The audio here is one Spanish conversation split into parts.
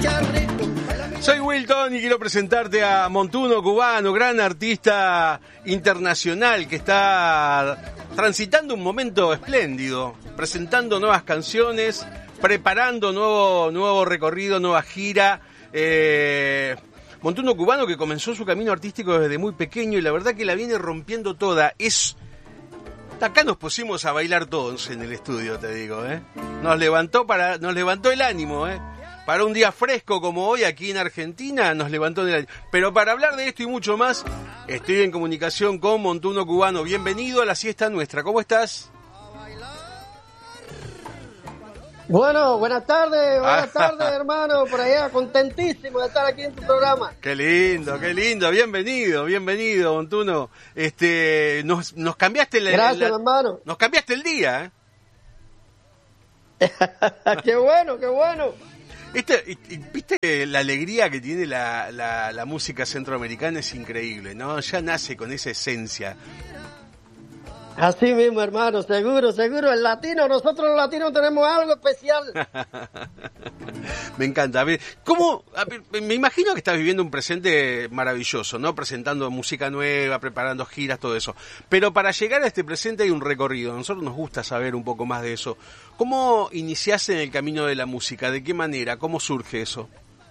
Soy Wilton y quiero presentarte a Montuno Cubano, gran artista internacional que está transitando un momento espléndido, presentando nuevas canciones, preparando nuevo recorrido, nueva gira. Montuno Cubano, que comenzó su camino artístico desde muy pequeño y la verdad que la viene rompiendo toda. Acá nos pusimos a bailar todos en el estudio, te digo, ¿eh? Nos levantó el ánimo, ¿eh? Para un día fresco como hoy aquí en Argentina, nos levantó el ánimo. Pero para hablar de esto y mucho más, estoy en comunicación con Montuno Cubano. Bienvenido a la siesta nuestra. ¿Cómo estás? Bueno, buenas tardes, hermano, por allá, contentísimo de estar aquí en tu programa. Qué lindo, bienvenido, Montuno. Nos cambiaste Gracias, hermano. Nos cambiaste el día, ¿eh? Qué bueno. Viste la alegría que tiene la música centroamericana es increíble, ¿no? Ya nace con esa esencia. Así mismo, hermano, seguro. Nosotros los latinos tenemos algo especial. Me encanta. A ver, me imagino que estás viviendo un presente maravilloso, ¿no? Presentando música nueva, preparando giras, todo eso. Pero para llegar a este presente hay un recorrido. A nosotros nos gusta saber un poco más de eso. ¿Cómo iniciaste en el camino de la música? ¿De qué manera? ¿Cómo surge eso?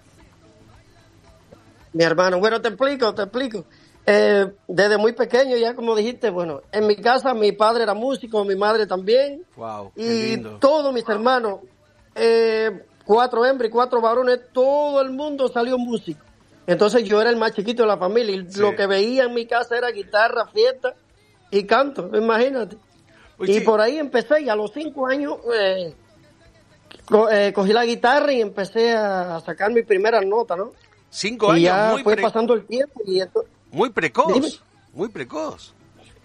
Mi hermano, bueno, te explico. Desde muy pequeño, ya como dijiste, bueno, en mi casa mi padre era músico, mi madre también. Wow, qué y lindo. Todos mis hermanos, 4 hembras y 4 varones, todo el mundo salió músico. Entonces yo era el más chiquito de la familia y lo que veía en mi casa era guitarra, fiesta y canto, imagínate. Oye, y por ahí empecé y a los 5 años cogí la guitarra y empecé a sacar mi primera nota, ¿no? 5 años, y ya fue pasando el tiempo y esto... Muy precoz. Dime. Muy precoz.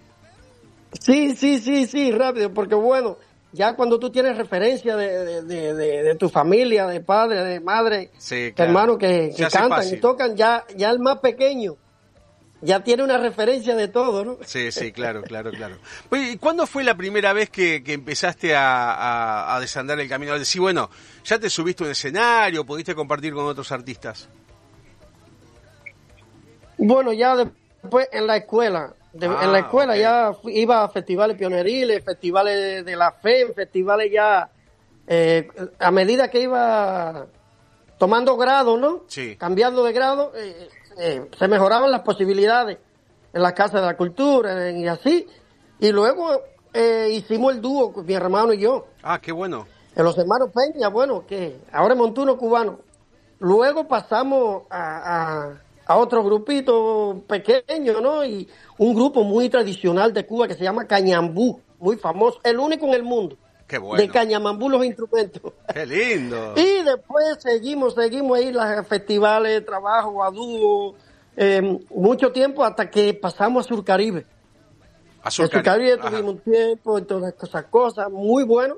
Sí, rápido, porque bueno, ya cuando tú tienes referencia de tu familia, de padre, de madre, sí, claro, hermano que cantan fácil. Y tocan, ya el más pequeño ya tiene una referencia de todo, ¿no? Sí, claro. Oye, ¿y cuándo fue la primera vez que empezaste a desandar el camino? Es decir, bueno, ya te subiste a un escenario, pudiste compartir con otros artistas. Bueno, ya después en la escuela, okay. Ya iba a festivales pioneriles, festivales de la FEM, festivales ya, a medida que iba tomando grado, ¿no? Sí. Cambiando de grado, se mejoraban las posibilidades en la Casa de la Cultura y así. Y luego hicimos el dúo, mi hermano y yo. Ah, qué bueno. En los hermanos Peña, bueno, que ahora es Montuno Cubano. Luego pasamos a otro grupito pequeño, ¿no? Y un grupo muy tradicional de Cuba que se llama Cañambú, muy famoso, el único en el mundo. Qué bueno. De Cañambú los instrumentos. Qué lindo. Y después seguimos ahí los festivales, trabajo a dúo, mucho tiempo hasta que pasamos a Surcaribe. A Surcaribe. En Surcaribe tuvimos un tiempo, todas esas cosas, muy bueno.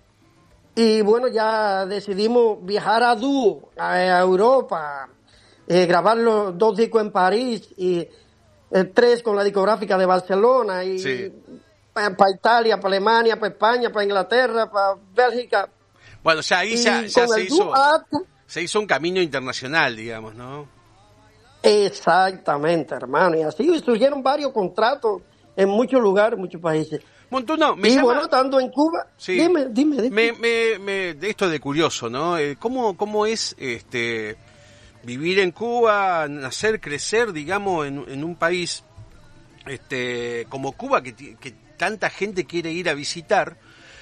Y bueno, ya decidimos viajar a dúo, a Europa, grabar los 2 discos en París y 3 con la discográfica de Barcelona y sí. Para Italia, para Alemania, para España, para Inglaterra, para Bélgica. Bueno, ya ahí ya se hizo un camino internacional, digamos, ¿no? Exactamente, hermano. Y así surgieron varios contratos en muchos lugares, muchos países. Montuno, bueno, estando en Cuba, sí. Dime. De esto de curioso, ¿no? ¿Cómo es vivir en Cuba, nacer, crecer, digamos, en un país como Cuba, que tanta gente quiere ir a visitar,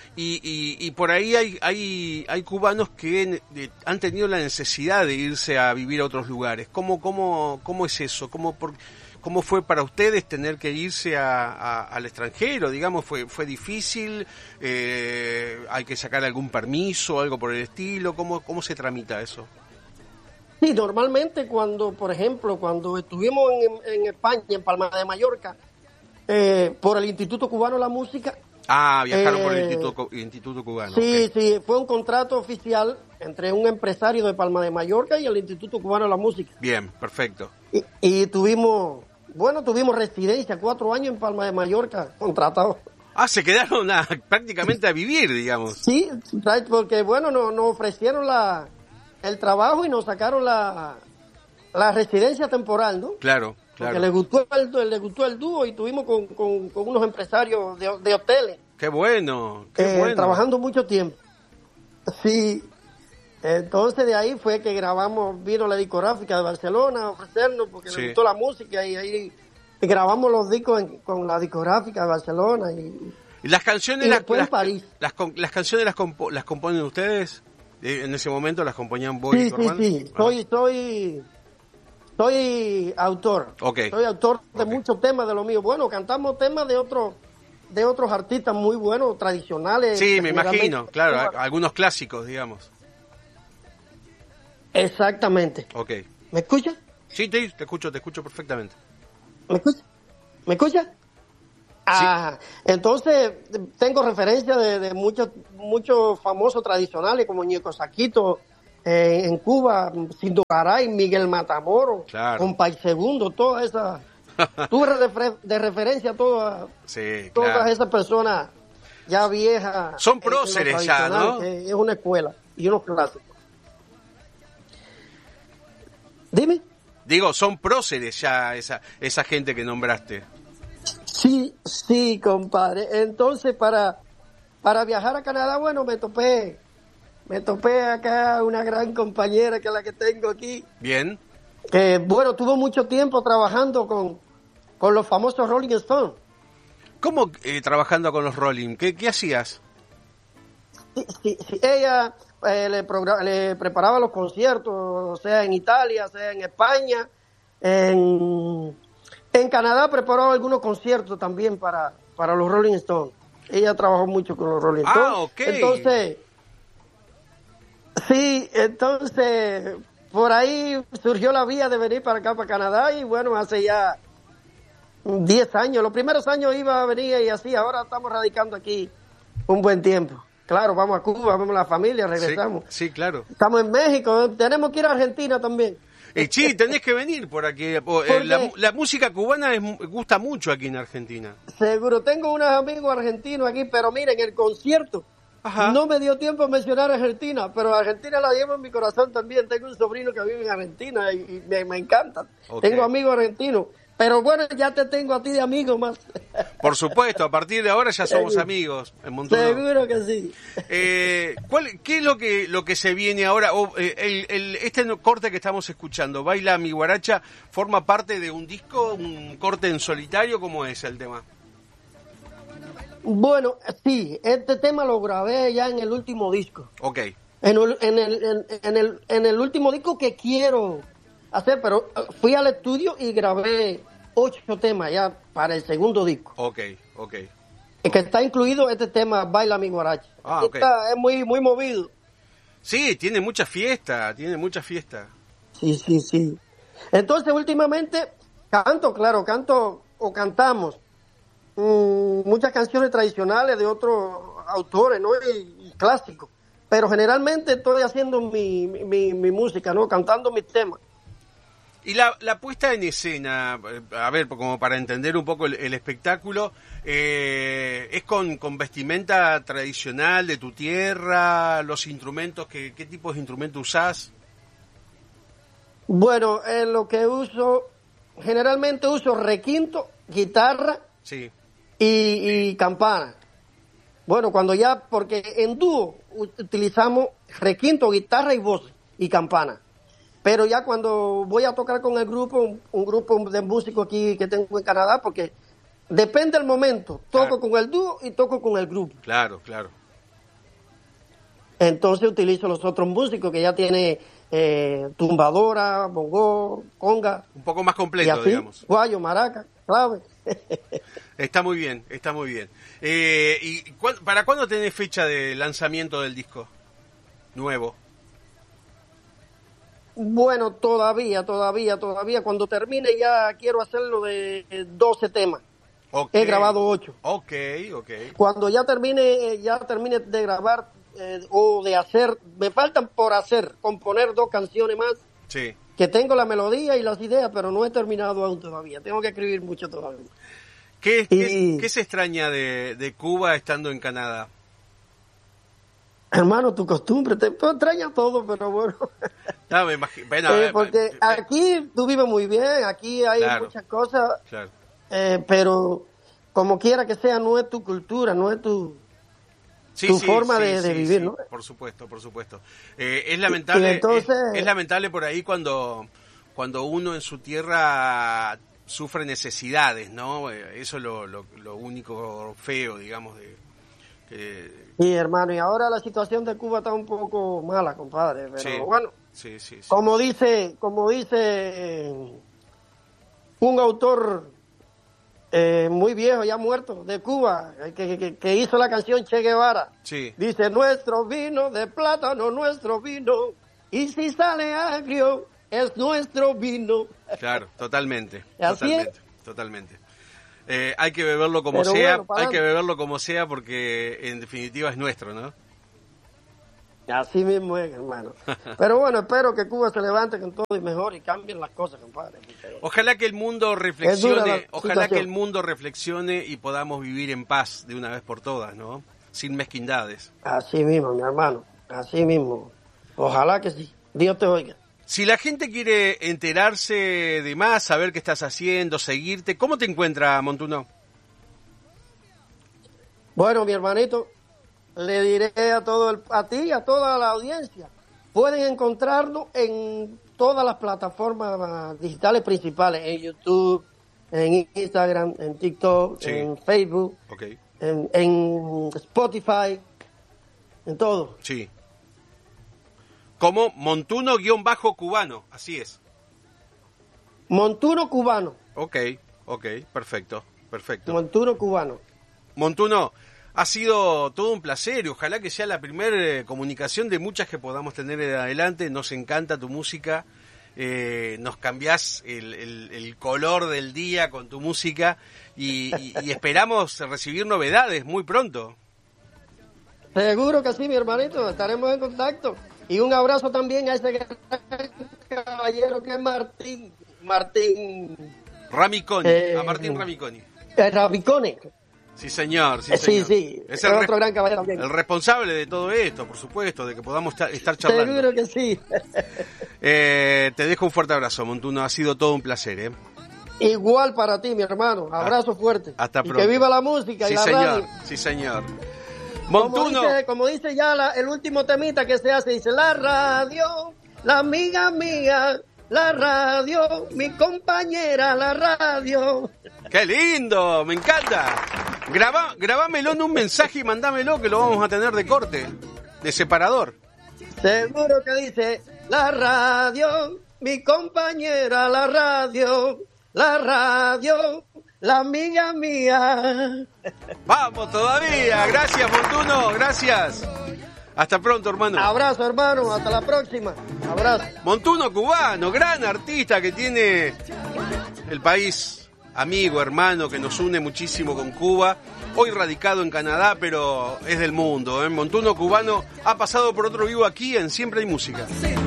y por ahí hay cubanos que han tenido la necesidad de irse a vivir a otros lugares? ¿Cómo es eso? ¿Cómo fue para ustedes tener que irse al extranjero? Digamos, ¿fue difícil? ¿Hay que sacar algún permiso, algo por el estilo? ¿Cómo se tramita eso? Sí, normalmente por ejemplo, cuando estuvimos en España, en Palma de Mallorca, por el Instituto Cubano de la Música. Ah, viajaron por el Instituto Cubano. Sí, okay. Sí, fue un contrato oficial entre un empresario de Palma de Mallorca y el Instituto Cubano de la Música. Bien, perfecto. Y tuvimos residencia, 4 años en Palma de Mallorca, contratados. Ah, se quedaron prácticamente a vivir, digamos. Sí, porque bueno, nos ofrecieron el trabajo y nos sacaron la residencia temporal, ¿no? Claro, Porque claro. le gustó el dúo y tuvimos con unos empresarios de hoteles. Qué bueno, qué bueno. Trabajando mucho tiempo. Sí. Entonces de ahí fue que vino la discográfica de Barcelona a ofrecernos porque Sí. le gustó la música y ahí grabamos los discos con la discográfica de Barcelona ¿Y las canciones, y después en París. las canciones las componen ustedes? En ese momento las componían vos y Sí, tu sí, hermano. sí. Soy autor. Ok. Soy autor de Ok. muchos temas de lo mío. Bueno, cantamos temas de otros artistas muy buenos, tradicionales. Sí, me imagino, generalmente. claro, algunos clásicos, digamos. Exactamente. Ok. ¿Me escuchas? Sí, te escucho perfectamente. ¿Me escuchas? ¿Me escuchas? Ah, entonces tengo referencia de muchos famosos tradicionales como Ñeco Saquito en Cuba, Sindo Garay, Miguel Matamoros, Claro. Compay Segundo, todas esas. Tuve de referencia a Sí, todas claro. esas personas ya viejas. Son en lo próceres ya, tradicional, ¿no? que es una escuela y unos clásicos. Dime. Digo, son próceres ya esa gente que nombraste. Sí, compadre. Entonces, para viajar a Canadá, bueno, me topé acá una gran compañera que es la que tengo aquí, Bien. que, bueno, tuvo mucho tiempo trabajando con los famosos Rolling Stones. ¿Cómo trabajando con los Rolling? ¿Qué hacías? Sí, ella le preparaba los conciertos, sea en Italia, sea en España, en Canadá preparó algunos conciertos también para los Rolling Stones. Ella trabajó mucho con los Rolling Stones. Ok. Entonces, por ahí surgió la vía de venir para acá, para Canadá, y bueno, hace ya 10 años. Los primeros años iba, venía y así, ahora estamos radicando aquí un buen tiempo. Claro, vamos a Cuba, vamos a la familia, regresamos. Sí, claro. Estamos en México, tenemos que ir a Argentina también. Sí, tenés que venir por aquí. La música cubana gusta mucho aquí en Argentina. Seguro, tengo unos amigos argentinos aquí, pero miren, el concierto Ajá. no me dio tiempo a mencionar Argentina, pero Argentina la llevo en mi corazón también. Tengo un sobrino que vive en Argentina y me encanta. Ok. Tengo amigos argentinos, pero bueno, ya te tengo a ti de amigo más. Por supuesto, a partir de ahora ya somos amigos en Montuno. Seguro que sí. ¿Qué es lo que se viene ahora? Este corte que estamos escuchando, Baila mi guaracha, ¿forma parte de un disco, un corte en solitario? ¿Cómo es el tema? Bueno, sí, este tema lo grabé ya en el último disco. Ok. En el último disco que quiero hacer, pero fui al estudio y grabé 8 temas ya para el segundo disco. Ok. Que está incluido este tema, Baila mi guaracha. Ah, ok. Es muy movido. Sí, tiene mucha fiesta. Sí. Entonces, últimamente, canto o cantamos muchas canciones tradicionales de otros autores, ¿no? Y clásicos. Pero generalmente estoy haciendo mi música, ¿no? Cantando mis temas. Y la puesta en escena, a ver, como para entender un poco el espectáculo, ¿es con vestimenta tradicional de tu tierra? ¿Los instrumentos? ¿Qué tipos de instrumentos usás? Bueno, lo que generalmente uso requinto, guitarra Sí. y campana. Bueno, porque en dúo utilizamos requinto, guitarra y voz y campana. Pero ya cuando voy a tocar con el grupo, un grupo de músicos aquí que tengo en Canadá, porque depende del momento, toco con el dúo y toco con el grupo. Claro. Entonces utilizo los otros músicos que ya tiene tumbadora, bongo, conga. Un poco más Y completo, así, digamos. guayo, maraca, clave. Está muy bien. ¿Para cuándo tenés fecha de lanzamiento del disco nuevo? Bueno, todavía. Cuando termine ya quiero hacerlo de 12 temas. Okay. He grabado 8. Ok. Cuando ya termine de grabar o de hacer, me faltan por componer 2 canciones más. Sí. Que tengo la melodía y las ideas, pero no he terminado aún todavía. Tengo que escribir mucho todavía. ¿Qué se extraña de Cuba estando en Canadá? Hermano, tu costumbre, te extraña todo, pero bueno. No, me imagino. Bueno, Porque aquí tú vives muy bien, aquí hay muchas cosas, pero como quiera que sea, no es tu cultura, no es tu forma de vivir, ¿no? Por supuesto. Es lamentable, entonces, es lamentable por ahí cuando uno en su tierra sufre necesidades, ¿no? Eso es lo único feo, digamos, Sí, hermano, y ahora la situación de Cuba está un poco mala, compadre, pero bueno, como dice un autor muy viejo, ya muerto, de Cuba, que hizo la canción Che Guevara, dice, nuestro vino de plátano, nuestro vino, y si sale agrio, es nuestro vino. Claro, totalmente. Hay que beberlo como sea, porque en definitiva es nuestro, ¿no? Así mismo es, hermano. Pero bueno, espero que Cuba se levante con todo y mejor y cambien las cosas, compadre. Ojalá que el mundo reflexione y podamos vivir en paz de una vez por todas, ¿no? Sin mezquindades. Así mismo, mi hermano, así mismo. Ojalá que sí. Dios te oiga. Si la gente quiere enterarse de más, saber qué estás haciendo, seguirte, ¿cómo te encuentra, Montuno? Bueno, mi hermanito, le diré a ti y a toda la audiencia, pueden encontrarnos en todas las plataformas digitales principales, en YouTube, en Instagram, en TikTok, en Facebook, en Spotify, en todo. Sí. Como Montuno-cubano, así es. Montuno cubano. Ok, perfecto. Montuno cubano. Montuno, ha sido todo un placer y ojalá que sea la primera comunicación de muchas que podamos tener en adelante. Nos encanta tu música, nos cambiás el color del día con tu música y esperamos recibir novedades muy pronto. Seguro que sí, mi hermanito, estaremos en contacto. Y un abrazo también a ese gran caballero que es Martín Ramiconi, a Martín Ramiconi. Ramiconi. Sí, señor. Sí. Es otro gran caballero también. El responsable de todo esto, por supuesto, de que podamos estar charlando. Seguro que sí. Te dejo un fuerte abrazo, Montuno. Ha sido todo un placer, Igual para ti, mi hermano. Abrazo fuerte. Hasta pronto. Y que viva la música y la radio. Sí, señor. Montuno. Como dice ya el último temita que se hace, dice, la radio, la amiga mía, la radio, mi compañera, la radio. ¡Qué lindo! ¡Me encanta! Grabámelo en un mensaje y mandámelo, que lo vamos a tener de corte, de separador. Seguro que dice, la radio, mi compañera, la radio, la amiga mía. ¡Vamos todavía! Gracias, Montuno, gracias. Hasta pronto, hermano. Abrazo, hermano, hasta la próxima. Abrazo. Montuno cubano, gran artista que tiene el país amigo, hermano, que nos une muchísimo con Cuba. Hoy radicado en Canadá, pero es del mundo. Montuno cubano ha pasado por otro vivo aquí en Siempre hay Música.